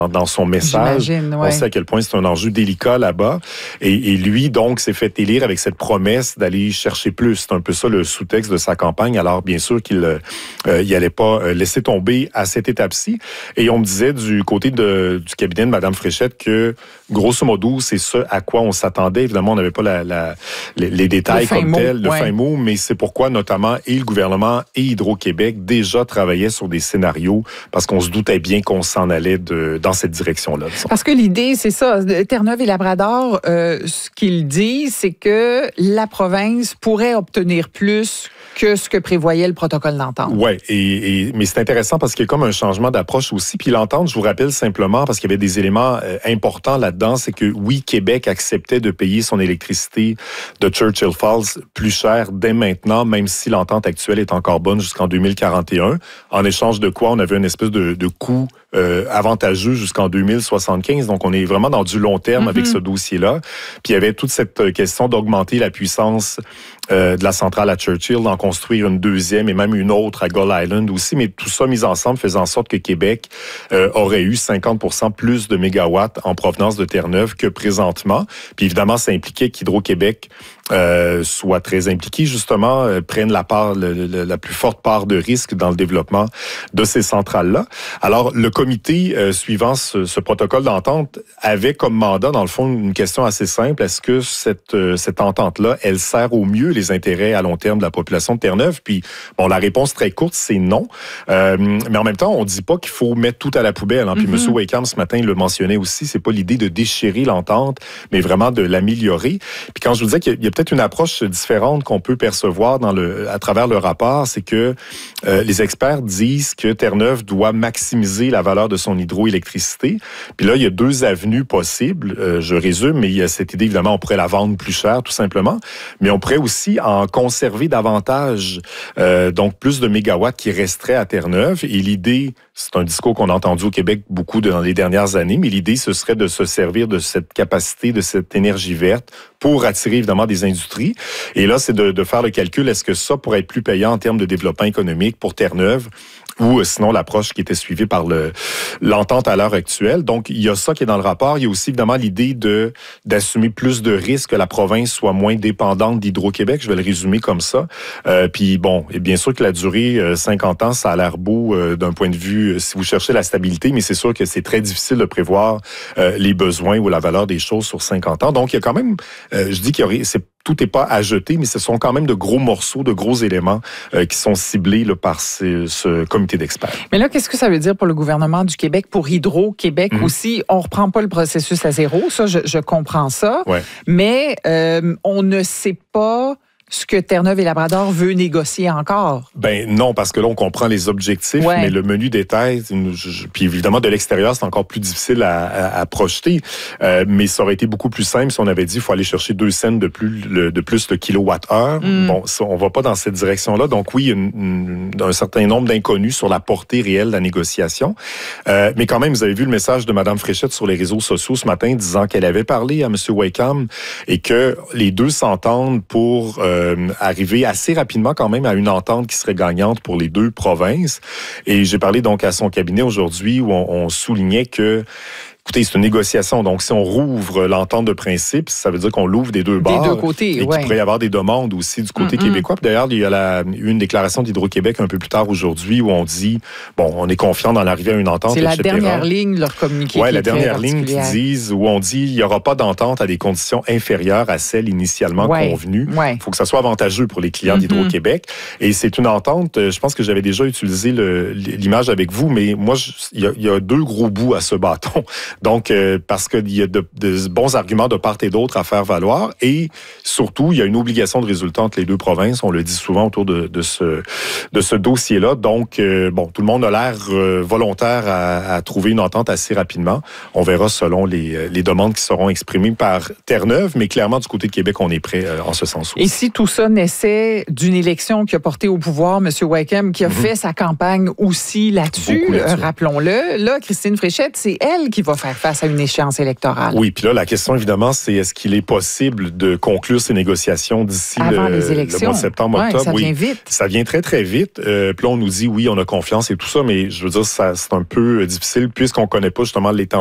dans son message. Ouais. On sait à quel point c'est un enjeu délicat là-bas. Et lui, donc, s'est fait élire avec cette promesse d'aller chercher plus. C'est un peu ça le sous-texte de sa campagne. Alors, bien sûr qu'il n'allait pas laisser tomber à cette étape-ci. Et on me disait du côté du cabinet de Mme Fréchette que, grosso modo, c'est ce à quoi on s'attendait. Évidemment, on n'avait pas les détails comme tels, le fin mot, mais c'est pourquoi, notamment, et le gouvernement et Hydro-Québec déjà travaillaient sur des scénarios parce qu'on se doutait bien qu'on s'en allait dans cette direction-là. Disons. Parce que l'idée, c'est ça. Terre-Neuve et Labrador, ce qu'ils disent, c'est que la province pourrait obtenir plus que ce que prévoyait le protocole d'entente. Oui, mais c'est intéressant parce qu'il y a comme un changement d'approche aussi. Puis l'entente, je vous rappelle simplement, parce qu'il y avait des éléments importants là-dedans, c'est que oui, Québec acceptait de payer son électricité de Churchill Falls plus cher dès maintenant, même si l'entente actuelle est encore bonne jusqu'en 2041. En échange de quoi, on avait une espèce de coût avantageux jusqu'en 2075. Donc, on est vraiment dans du long terme avec ce dossier-là. Puis, il y avait toute cette question d'augmenter la puissance de la centrale à Churchill, d'en construire une deuxième et même une autre à Gull Island aussi. Mais tout ça mis ensemble faisait en sorte que Québec aurait eu 50% plus de mégawatts en provenance de Terre-Neuve que présentement. Puis, évidemment, ça impliquait qu'Hydro-Québec soit très impliqué, justement, prenne la plus forte part de risque dans le développement de ces centrales-là. Alors, le comité suivant ce protocole d'entente avait comme mandat, dans le fond, une question assez simple. Est-ce que cette entente-là, elle sert au mieux les intérêts à long terme de la population de Terre-Neuve? Puis, bon, la réponse très courte, c'est non. Mais en même temps, on dit pas qu'il faut mettre tout à la poubelle. Hein. Puis, M. Wakeham, ce matin, il le mentionnait aussi, c'est pas l'idée de déchirer l'entente, mais vraiment de l'améliorer. Puis, quand je vous disais qu'il y a peut-être une approche différente qu'on peut percevoir à travers le rapport, c'est que les experts disent que Terre-Neuve doit maximiser la valeur de son hydroélectricité. Puis là, il y a deux avenues possibles. Je résume, mais il y a cette idée, évidemment, on pourrait la vendre plus cher, tout simplement, mais on pourrait aussi en conserver davantage, donc plus de mégawatts qui resteraient à Terre-Neuve. Et l'idée, c'est un discours qu'on a entendu au Québec beaucoup dans les dernières années, mais l'idée, ce serait de se servir de cette capacité, de cette énergie verte pour attirer, évidemment, des industries. Et là, c'est de faire le calcul, est-ce que ça pourrait être plus payant en termes de développement économique pour Terre-Neuve ou sinon l'approche qui était suivie par l'entente à l'heure actuelle. Donc, il y a ça qui est dans le rapport. Il y a aussi, évidemment, l'idée d'assumer plus de risques, que la province soit moins dépendante d'Hydro-Québec. Je vais le résumer comme ça. Puis, bon, et bien sûr que la durée, 50 ans, ça a l'air beau d'un point de vue, si vous cherchez la stabilité, mais c'est sûr que c'est très difficile de prévoir les besoins ou la valeur des choses sur 50 ans. Donc, il y a quand même, je dis tout n'est pas à jeter, mais ce sont quand même de gros morceaux, de gros éléments qui sont ciblés là, par ce comité d'experts. Mais là, qu'est-ce que ça veut dire pour le gouvernement du Québec, pour Hydro-Québec aussi? On ne reprend pas le processus à zéro, ça, je comprends ça. Ouais. Mais on ne sait pas ce que Terre-Neuve et Labrador veut négocier encore. Ben non, parce que là, on comprend les objectifs, mais le menu détail, puis évidemment, de l'extérieur, c'est encore plus difficile à projeter. Mais ça aurait été beaucoup plus simple si on avait dit qu'il faut aller chercher 2 cents de plus le kilowattheure. Bon, ça, on va pas dans cette direction-là. Donc oui, il y a un certain nombre d'inconnus sur la portée réelle de la négociation. Mais quand même, vous avez vu le message de Mme Fréchette sur les réseaux sociaux ce matin disant qu'elle avait parlé à M. Wakeham et que les deux s'entendent pour arriver assez rapidement quand même à une entente qui serait gagnante pour les deux provinces. Et j'ai parlé donc à son cabinet aujourd'hui où on soulignait que écoutez, c'est une négociation. Donc, si on rouvre l'entente de principe, ça veut dire qu'on l'ouvre des deux bords. Des deux côtés, et qu'il pourrait y avoir des demandes aussi du côté québécois. Puis d'ailleurs, il y a une déclaration d'Hydro-Québec un peu plus tard aujourd'hui où on dit, bon, on est confiant dans l'arrivée à une entente, etc. C'est la dernière ligne de leur communiqué. Oui, la dernière ligne où on dit, il n'y aura pas d'entente à des conditions inférieures à celles initialement convenues. Il faut que ça soit avantageux pour les clients d'Hydro-Québec. Et c'est une entente, je pense que j'avais déjà utilisé l'image avec vous, mais moi, il y a deux gros bouts à ce bâton. Donc, parce qu'il y a de bons arguments de part et d'autre à faire valoir. Et surtout, il y a une obligation de résultat entre les deux provinces. On le dit souvent autour de ce dossier-là. Donc, bon, tout le monde a l'air volontaire à trouver une entente assez rapidement. On verra selon les demandes qui seront exprimées par Terre-Neuve. Mais clairement, du côté de Québec, on est prêt en ce sens aussi. Et si tout ça naissait d'une élection qui a porté au pouvoir M. Wakeham, qui a fait sa campagne aussi là-dessus, rappelons-le. Là, Christine Fréchette, c'est elle qui va faire face à une échéance électorale. Oui, puis là, la question, évidemment, c'est est-ce qu'il est possible de conclure ces négociations d'ici avant le les élections. mois de septembre, octobre? Ça vient vite. Ça vient très, très vite. Puis là, on nous dit, oui, on a confiance et tout ça, mais je veux dire, c'est un peu difficile puisqu'on connaît pas justement l'étendue